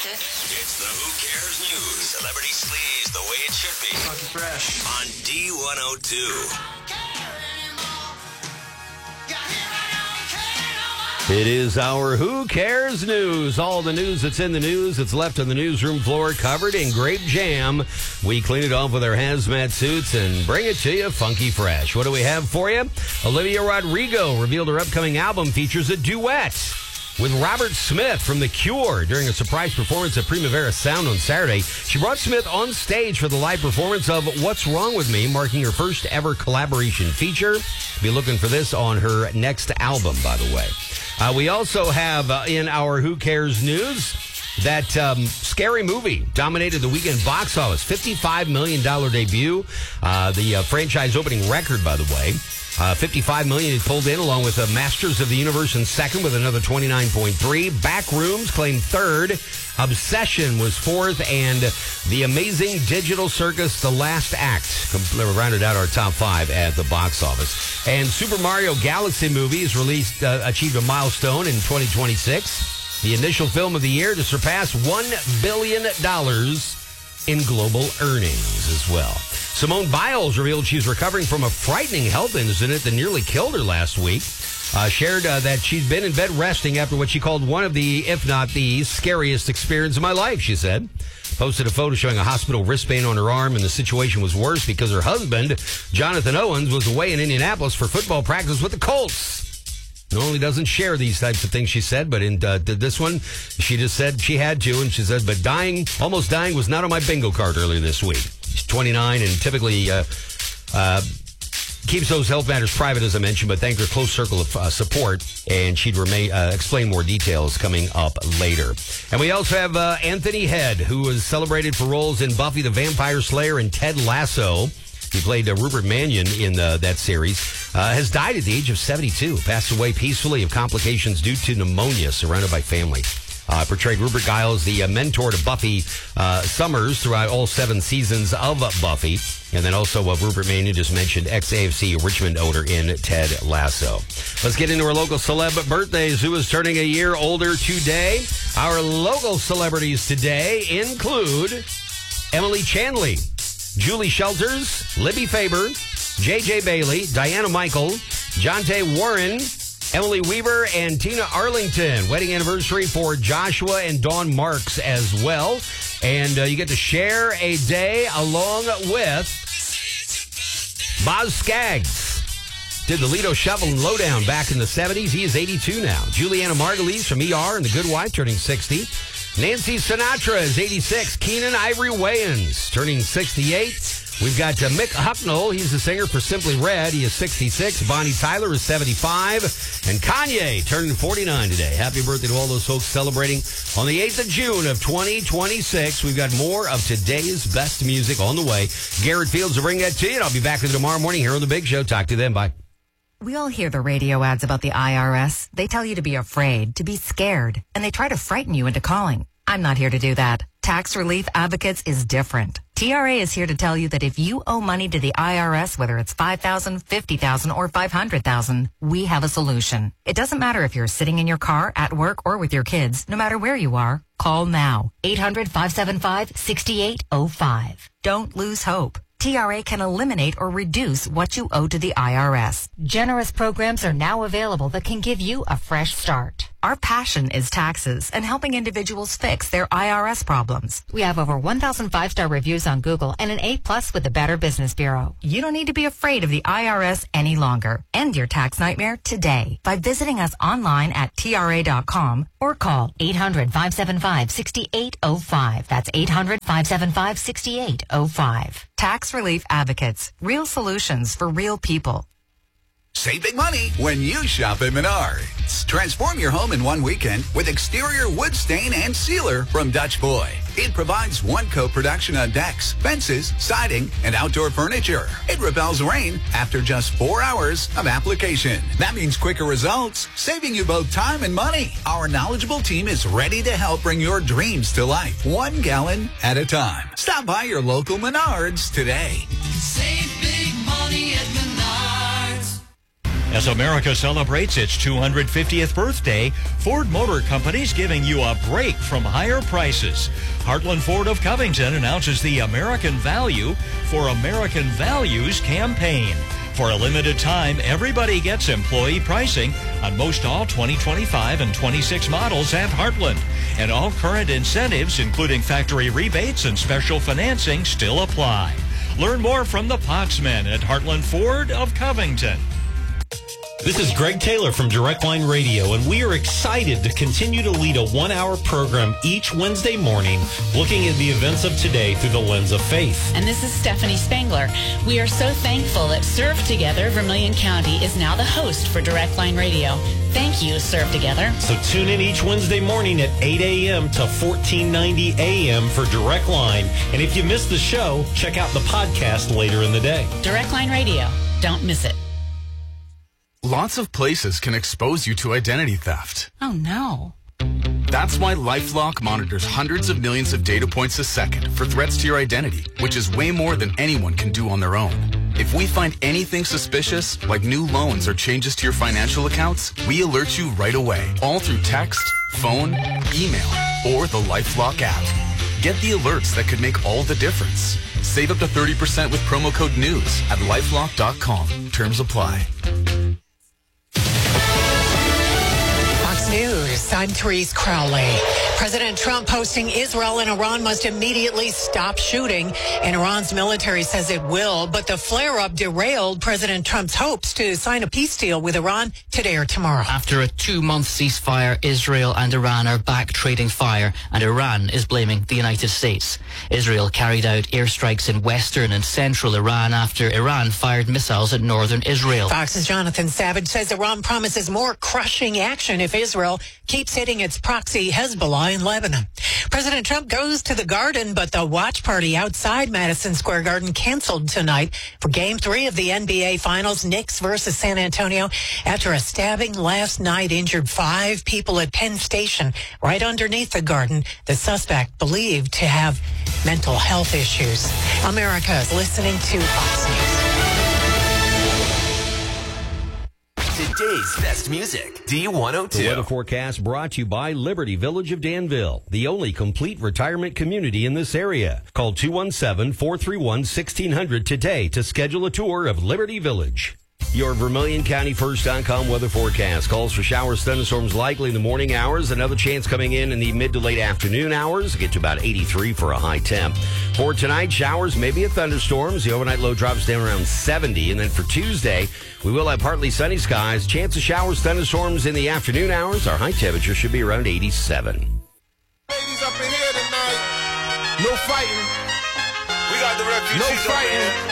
It's the Who Cares News. Celebrity sleaze the way it should be. Funky Fresh. On D102. It is our Who Cares News. All the news that's in the news, that's left on the newsroom floor, covered in grape jam. We clean it off with our hazmat suits and bring it to you funky fresh. What do we have for you? Olivia Rodrigo revealed her upcoming album features a duet with Robert Smith from The Cure during a surprise performance at Primavera Sound on Saturday. She brought Smith on stage for the live performance of What's Wrong With Me, marking her first ever collaboration feature. Be looking for this on her next album, by the way. We also have in our Who Cares News that Scary Movie dominated the weekend box office. $55 million debut. The franchise opening record, by the way. $55 million it pulled in, along with Masters of the Universe in second with another 29.3. Backrooms claimed third. Obsession was fourth. And The Amazing Digital Circus, The Last Act, rounded out our top five at the box office. And Super Mario Galaxy Movies achieved a milestone in 2026. The initial film of the year to surpass $1 billion in global earnings as well. Simone Biles revealed she's recovering from a frightening health incident that nearly killed her last week. Shared that she's been in bed resting after what she called one of the, if not the scariest experience of my life, she said. Posted a photo showing a hospital wristband on her arm, and the situation was worse because her husband, Jonathan Owens, was away in Indianapolis for football practice with the Colts. Normally doesn't share these types of things, she said, but in this one, she just said she had to, and she said, but almost dying was not on my bingo card earlier this week. She's 29 and typically keeps those health matters private, as I mentioned, but thanked her close circle of support, and she'd explain more details coming up later. And we also have Anthony Head, who was celebrated for roles in Buffy the Vampire Slayer and Ted Lasso. He played Rupert Mannion in that series. Has died at the age of 72. Passed away peacefully of complications due to pneumonia, surrounded by family. Portrayed Rupert Giles, the mentor to Buffy Summers throughout all 7 seasons of Buffy. And then also Rupert Mannion, just mentioned, ex-AFC Richmond owner in Ted Lasso. Let's get into our local celeb birthdays. Who is turning a year older today? Our local celebrities today include Emily Chanley, Julie Shelters, Libby Faber, J.J. Bailey, Diana Michael, Jonte Warren, Emily Weaver, and Tina Arlington. Wedding anniversary for Joshua and Dawn Marks as well. And you get to share a day along with Boz Scaggs. Did the Lido Shuffle and Lowdown back in the 70s. He is 82 now. Juliana Margulies from ER and The Good Wife, turning 60. Nancy Sinatra is 86. Keenan Ivory Wayans turning 68. We've got Mick Hucknall. He's the singer for Simply Red. He is 66. Bonnie Tyler is 75. And Kanye turning 49 today. Happy birthday to all those folks celebrating on the 8th of June of 2026. We've got more of today's best music on the way. Garrett Fields will bring that to you, and I'll be back with you tomorrow morning here on The Big Show. Talk to you then. Bye. We all hear the radio ads about the IRS. They tell you to be afraid, to be scared, and they try to frighten you into calling. I'm not here to do that. Tax Relief Advocates is different. TRA is here to tell you that if you owe money to the IRS, whether it's $5,000, $50,000, or $500,000, we have a solution. It doesn't matter if you're sitting in your car, at work, or with your kids. No matter where you are, call now. 800-575-6805. Don't lose hope. TRA can eliminate or reduce what you owe to the IRS. Generous programs are now available that can give you a fresh start. Our passion is taxes and helping individuals fix their IRS problems. We have over 1,000 5-star reviews on Google and an A+ with the Better Business Bureau. You don't need to be afraid of the IRS any longer. End your tax nightmare today by visiting us online at TRA.com or call 800-575-6805. That's 800-575-6805. Tax Relief Advocates. Real solutions for real people. Save big money when you shop at Menards. Transform your home in one weekend with exterior wood stain and sealer from Dutch Boy. It provides one-coat production on decks, fences, siding, and outdoor furniture. It repels rain after just 4 hours of application. That means quicker results, saving you both time and money. Our knowledgeable team is ready to help bring your dreams to life, 1 gallon at a time. Stop by your local Menards today. Save big money at Menards. As America celebrates its 250th birthday, Ford Motor Company's giving you a break from higher prices. Heartland Ford of Covington announces the American Value for American Values campaign. For a limited time, everybody gets employee pricing on most all 2025 and 26 models at Heartland. And all current incentives, including factory rebates and special financing, still apply. Learn more from the Potsmen at Heartland Ford of Covington. This is Greg Taylor from Direct Line Radio, and we are excited to continue to lead a one-hour program each Wednesday morning looking at the events of today through the lens of faith. And this is Stephanie Spangler. We are so thankful that Serve Together Vermilion County is now the host for Direct Line Radio. Thank you, Serve Together. So tune in each Wednesday morning at 8 a.m. to 1490 a.m. for Direct Line. And if you missed the show, check out the podcast later in the day. Direct Line Radio. Don't miss it. Lots of places can expose you to identity theft. Oh, no. That's why LifeLock monitors hundreds of millions of data points a second for threats to your identity, which is way more than anyone can do on their own. If we find anything suspicious, like new loans or changes to your financial accounts, we alert you right away, all through text, phone, email, or the LifeLock app. Get the alerts that could make all the difference. Save up to 30% with promo code NEWS at LifeLock.com. Terms apply. News. I'm Therese Crowley. President Trump posting Israel and Iran must immediately stop shooting, and Iran's military says it will, but the flare-up derailed President Trump's hopes to sign a peace deal with Iran today or tomorrow. After a 2-month ceasefire, Israel and Iran are back trading fire, and Iran is blaming the United States. Israel carried out airstrikes in western and central Iran after Iran fired missiles at northern Israel. Fox's Jonathan Savage says Iran promises more crushing action if Israel keeps hitting its proxy Hezbollah in Lebanon. President Trump goes to the Garden, but the watch party outside Madison Square Garden canceled tonight for Game 3 of the NBA Finals, Knicks versus San Antonio. After a stabbing last night injured 5 people at Penn Station right underneath the Garden. The suspect believed to have mental health issues. America is listening to Fox News. Today's best music, D102. The weather forecast brought to you by Liberty Village of Danville, the only complete retirement community in this area. Call 217-431-1600 today to schedule a tour of Liberty Village. Your Vermilion County First.com weather forecast calls for showers, thunderstorms likely in the morning hours. Another chance coming in the mid to late afternoon hours. Get to about 83 for a high temp. For tonight, showers, maybe a thunderstorms. The overnight low drops down around 70. And then for Tuesday, we will have partly sunny skies. Chance of showers, thunderstorms in the afternoon hours. Our high temperature should be around 87. Ladies up in here tonight. No fighting. We got the refugees. No fighting.